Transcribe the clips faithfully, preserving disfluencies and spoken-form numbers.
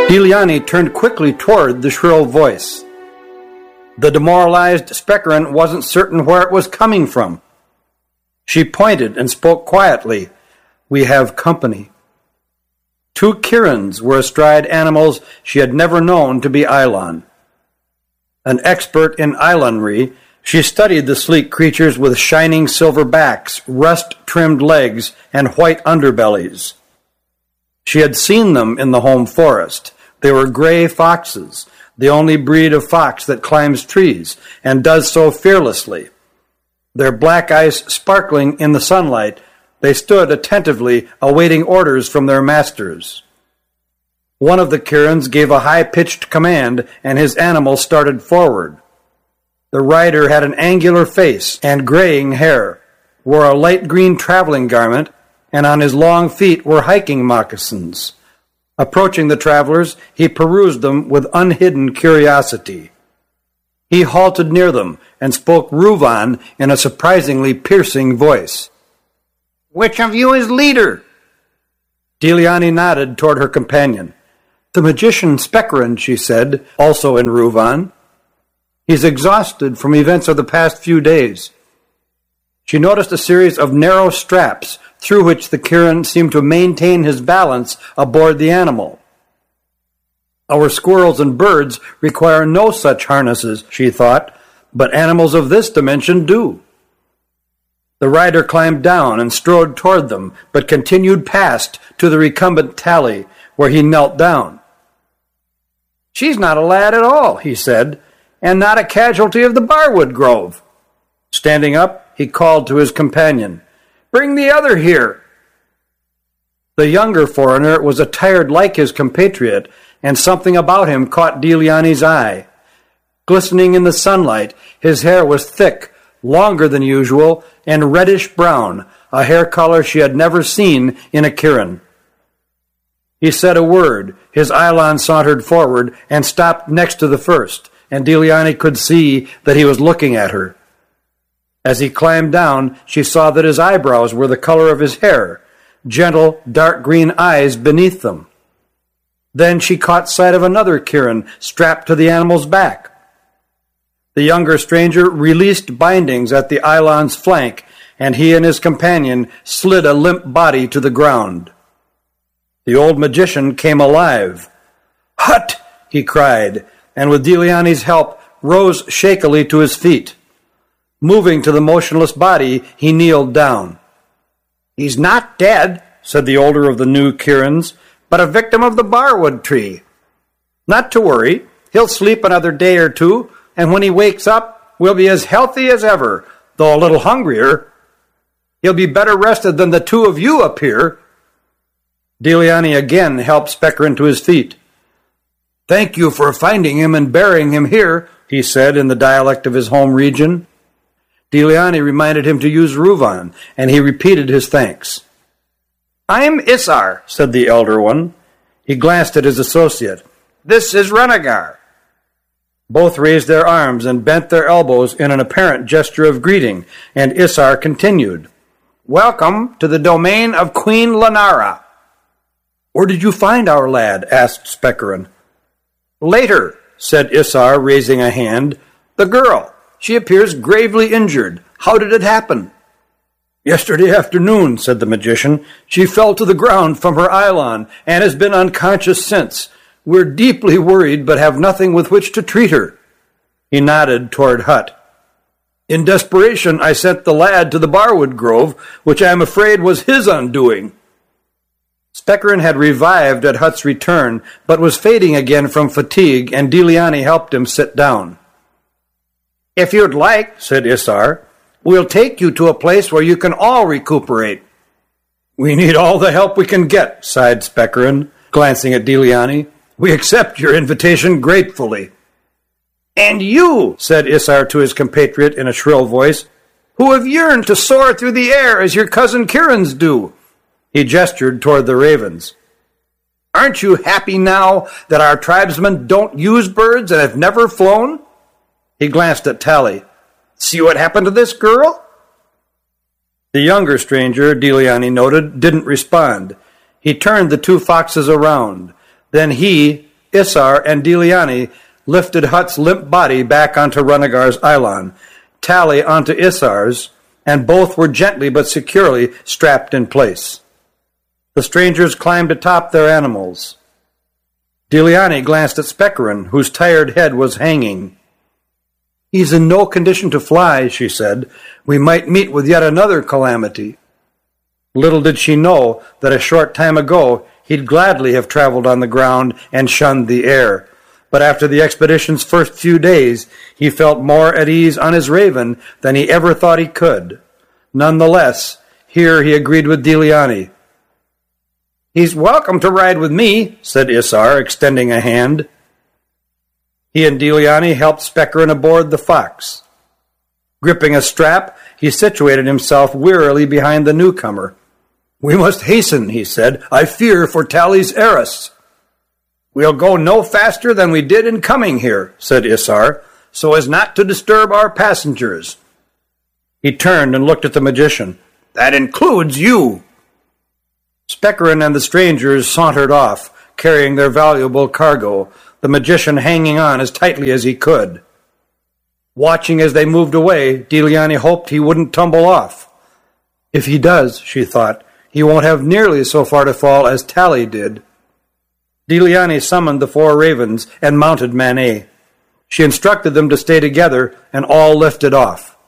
Diliani turned quickly toward the shrill voice. The demoralized Specarin wasn't certain where it was coming from. She pointed and spoke quietly. "We have company." Two Kirins were astride animals she had never known to be Eilon. An expert in Eilonry, she studied the sleek creatures with shining silver backs, rust-trimmed legs, and white underbellies. She had seen them in the home forest. They were gray foxes, the only breed of fox that climbs trees and does so fearlessly. Their black eyes sparkling in the sunlight, they stood attentively awaiting orders from their masters. One of the Kirins gave a high-pitched command, and his animal started forward. The rider had an angular face and graying hair, wore a light green traveling garment, and on his long feet were hiking moccasins. Approaching the travelers, he perused them with unhidden curiosity. He halted near them and spoke Ruvan in a surprisingly piercing voice. "Which of you is leader?" Diliani nodded toward her companion. "The magician Specarin," she said, also in Ruvan. "He's exhausted from events of the past few days." She noticed a series of narrow straps through which the Kirin seemed to maintain his balance aboard the animal. Our squirrels and birds require no such harnesses, she thought, but animals of this dimension do. The rider climbed down and strode toward them, but continued past to the recumbent Tally, where he knelt down. "She's not a lad at all," he said, "and not a casualty of the Barwood Grove." Standing up, he called to his companion, "Bring the other here." The younger foreigner was attired like his compatriot, and something about him caught Diliani's eye. Glistening in the sunlight, his hair was thick, longer than usual, and reddish-brown, a hair color she had never seen in a Kirin. He said a word. His Eilon sauntered forward and stopped next to the first, and Diliani could see that he was looking at her. As he climbed down, she saw that his eyebrows were the color of his hair, gentle, dark green eyes beneath them. Then she caught sight of another Kirin strapped to the animal's back. The younger stranger released bindings at the Eilon's flank, and he and his companion slid a limp body to the ground. The old magician came alive. "Hut!" he cried, and with Diliani's help rose shakily to his feet. Moving to the motionless body, he kneeled down. "He's not dead," said the older of the new Kirins, "but a victim of the barwood tree. Not to worry. He'll sleep another day or two, and when he wakes up, we'll be as healthy as ever, though a little hungrier. He'll be better rested than the two of you appear." Diliani again helped Specarin to his feet. "Thank you for finding him and burying him here," he said in the dialect of his home region. Diliani reminded him to use Ruvan, and he repeated his thanks. "I'm Isar," said the elder one. He glanced at his associate. "This is Renegar." Both raised their arms and bent their elbows in an apparent gesture of greeting, and Isar continued. "Welcome to the domain of Queen Lenara." "Where did you find our lad?" asked Specarin. "Later," said Isar, raising a hand. "The girl. She appears gravely injured. How did it happen?" "Yesterday afternoon," said the magician. "She fell to the ground from her Eilon and has been unconscious since. We're deeply worried but have nothing with which to treat her." He nodded toward Hut. "In desperation, I sent the lad to the Barwood Grove, which I am afraid was his undoing." Specarin had revived at Hut's return, but was fading again from fatigue, and Diliani helped him sit down. "If you'd like," said Isar, "we'll take you to a place where you can all recuperate." "We need all the help we can get," sighed Specarin, glancing at Diliani. "We accept your invitation gratefully." "And you," said Isar to his compatriot in a shrill voice, "who have yearned to soar through the air as your cousin Kirins do." He gestured toward the ravens. "Aren't you happy now that our tribesmen don't use birds and have never flown?" He glanced at Tally. "See what happened to this girl?" The younger stranger, Diliani noted, didn't respond. He turned the two foxes around. Then he, Isar and Diliani lifted Hut's limp body back onto Runagar's Eilon, Tally onto Isar's, and both were gently but securely strapped in place. The strangers climbed atop their animals. Diliani glanced at Specharin, whose tired head was hanging. "He's in no condition to fly," she said. "We might meet with yet another calamity." Little did she know that a short time ago he'd gladly have traveled on the ground and shunned the air. But after the expedition's first few days, he felt more at ease on his Raven than he ever thought he could. Nonetheless, here he agreed with Diliani. "He's welcome to ride with me," said Isar, extending a hand. He and Diliani helped Specharin aboard the Fox. Gripping a strap, he situated himself wearily behind the newcomer. "We must hasten," he said. "I fear for Tally's heiress." "We'll go no faster than we did in coming here," said Isar, "so as not to disturb our passengers." He turned and looked at the magician. "That includes you." Specharin and the strangers sauntered off, carrying their valuable cargo, the magician hanging on as tightly as he could. Watching as they moved away, Diliani hoped he wouldn't tumble off. If he does, she thought, he won't have nearly so far to fall as Tally did. Diliani summoned the four ravens and mounted Manet. She instructed them to stay together, and all lifted off.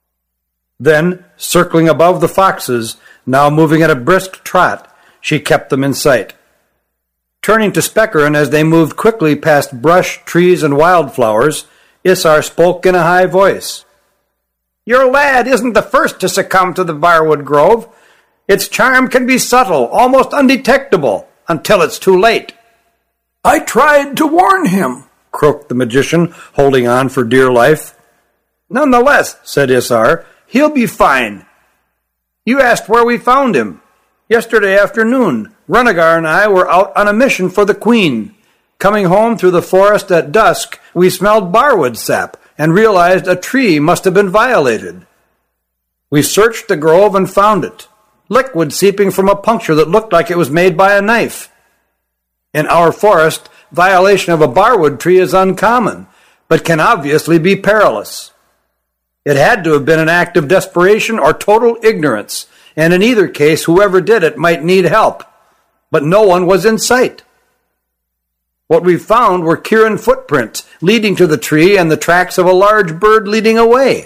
Then, circling above the foxes, now moving at a brisk trot, she kept them in sight. Turning to Specharin as they moved quickly past brush, trees, and wildflowers, Isar spoke in a high voice. "Your lad isn't the first to succumb to the Barwood Grove. Its charm can be subtle, almost undetectable, until it's too late." "I tried to warn him," croaked the magician, holding on for dear life. "Nonetheless," said Isar, "he'll be fine. You asked where we found him. Yesterday afternoon, Runagar and I were out on a mission for the Queen. Coming home through the forest at dusk, we smelled barwood sap and realized a tree must have been violated. We searched the grove and found it, liquid seeping from a puncture that looked like it was made by a knife. In our forest, violation of a barwood tree is uncommon, but can obviously be perilous. It had to have been an act of desperation or total ignorance, and in either case, whoever did it might need help. But no one was in sight. What we found were Kirin footprints leading to the tree and the tracks of a large bird leading away.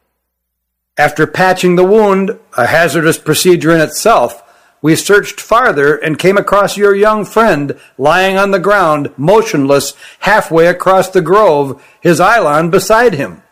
After patching the wound, a hazardous procedure in itself, we searched farther and came across your young friend lying on the ground, motionless, halfway across the grove, his Eilon beside him."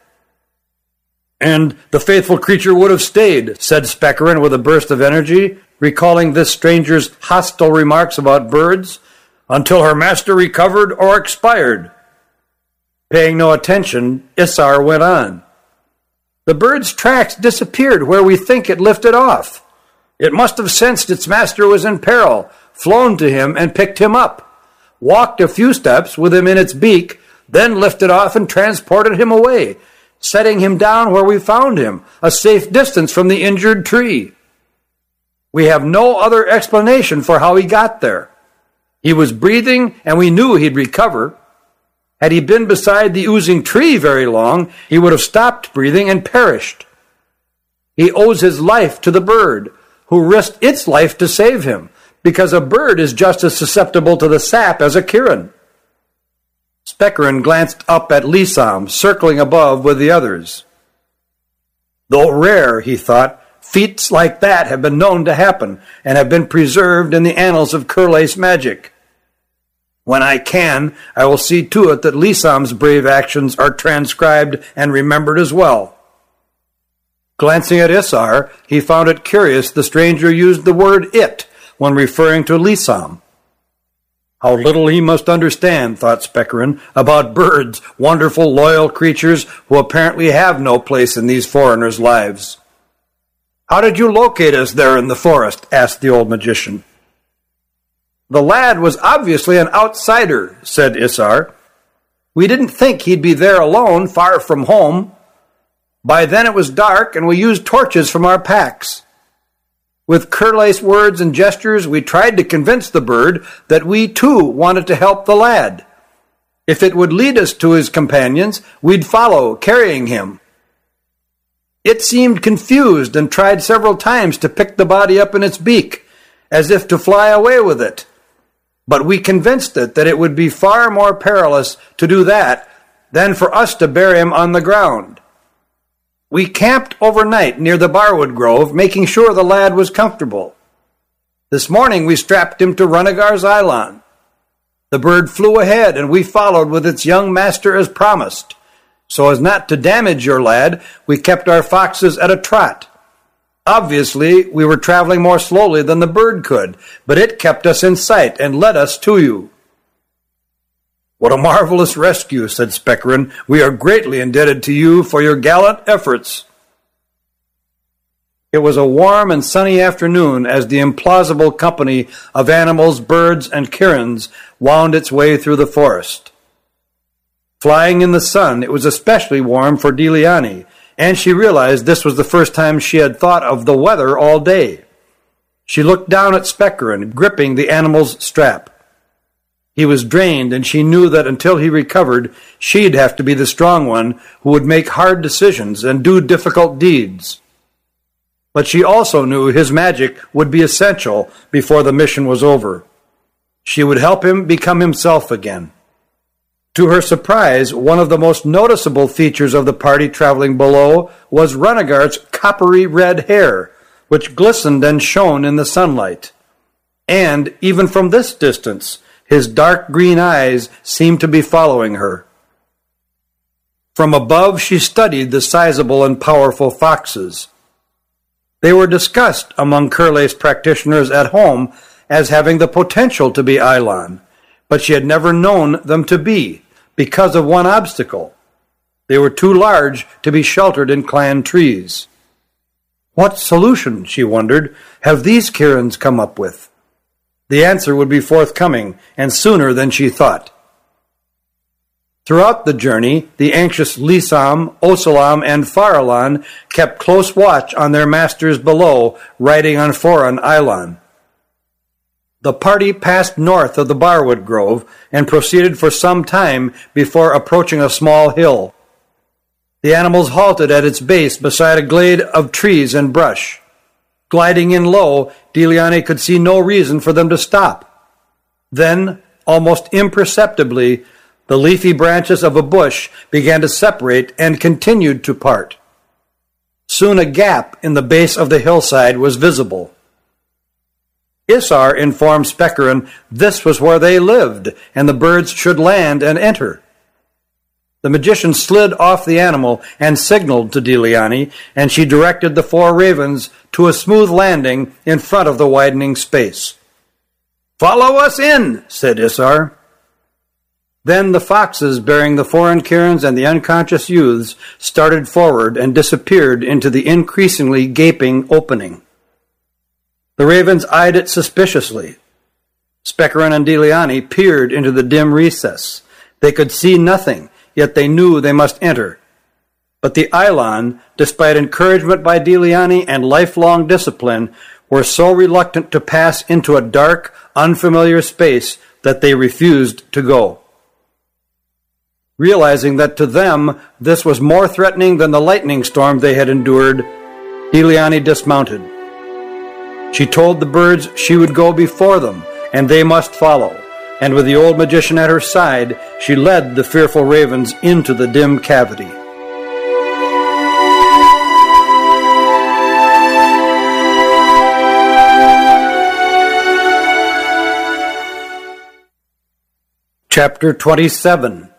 "And the faithful creature would have stayed," said Specharin with a burst of energy, recalling this stranger's hostile remarks about birds, "until her master recovered or expired." Paying no attention, Isar went on. "The bird's tracks disappeared where we think it lifted off. It must have sensed its master was in peril, flown to him and picked him up, walked a few steps with him in its beak, then lifted off and transported him away, setting him down where we found him, a safe distance from the injured tree. We have no other explanation for how he got there. He was breathing, and we knew he'd recover. Had he been beside the oozing tree very long, he would have stopped breathing and perished. He owes his life to the bird, who risked its life to save him, because a bird is just as susceptible to the sap as a Kirin." Specharin glanced up at Lisam, circling above with the others. Though rare, he thought, feats like that have been known to happen and have been preserved in the annals of Curlace magic. When I can, I will see to it that Lisam's brave actions are transcribed and remembered as well. Glancing at Isar, he found it curious the stranger used the word it when referring to Lisam. How little he must understand, thought Specharin, about birds, wonderful, loyal creatures who apparently have no place in these foreigners' lives. "How did you locate us there in the forest?" asked the old magician. "The lad was obviously an outsider," said Isar. "We didn't think he'd be there alone, far from home. By then it was dark, and we used torches from our packs. With Curlace words and gestures, we tried to convince the bird that we too wanted to help the lad. If it would lead us to his companions, we'd follow, carrying him. It seemed confused and tried several times to pick the body up in its beak, as if to fly away with it. But we convinced it that it would be far more perilous to do that than for us to bury him on the ground. We camped overnight near the barwood grove, making sure the lad was comfortable. This morning we strapped him to Runigar's Eilon. The bird flew ahead, and we followed with its young master as promised. So as not to damage your lad, we kept our foxes at a trot. Obviously, we were traveling more slowly than the bird could, but it kept us in sight and led us to you. What a marvelous rescue, said Spechorin. We are greatly indebted to you for your gallant efforts. It was a warm and sunny afternoon as the implausible company of animals, birds, and Kirins wound its way through the forest. Flying in the sun, it was especially warm for Diliani, and she realized this was the first time she had thought of the weather all day. She looked down at Spechorin, gripping the animal's strap. He was drained, and she knew that until he recovered, she'd have to be the strong one who would make hard decisions and do difficult deeds. But she also knew his magic would be essential before the mission was over. She would help him become himself again. To her surprise, one of the most noticeable features of the party traveling below was Runigar's coppery red hair, which glistened and shone in the sunlight. And, even from this distance, his dark green eyes seemed to be following her. From above, she studied the sizable and powerful foxes. They were discussed among Curle's practitioners at home as having the potential to be Eilon, but she had never known them to be, because of one obstacle. They were too large to be sheltered in clan trees. What solution, she wondered, have these Kirins come up with? The answer would be forthcoming, and sooner than she thought. Throughout the journey, the anxious Lisam, Osalam, and Farallon kept close watch on their masters below, riding on Foran Eilon. The party passed north of the Barwood Grove and proceeded for some time before approaching a small hill. The animals halted at its base beside a glade of trees and brush. Gliding in low, Diliani could see no reason for them to stop. Then, almost imperceptibly, the leafy branches of a bush began to separate and continued to part. Soon a gap in the base of the hillside was visible. Isar informed Spechorin this was where they lived, and the birds should land and enter. The magician slid off the animal and signaled to Diliani, and she directed the four ravens to a smooth landing in front of the widening space. "Follow us in," said Isar. Then the foxes bearing the foreign Kirins and the unconscious youths started forward and disappeared into the increasingly gaping opening. The ravens eyed it suspiciously. Spechorin and Diliani peered into the dim recess. They could see nothing, yet they knew they must enter. But the Eilon, despite encouragement by Diliani and lifelong discipline, were so reluctant to pass into a dark, unfamiliar space that they refused to go. Realizing that to them this was more threatening than the lightning storm they had endured, Diliani dismounted. She told the birds she would go before them, and they must follow, and with the old magician at her side, she led the fearful ravens into the dim cavity. Chapter twenty-seven.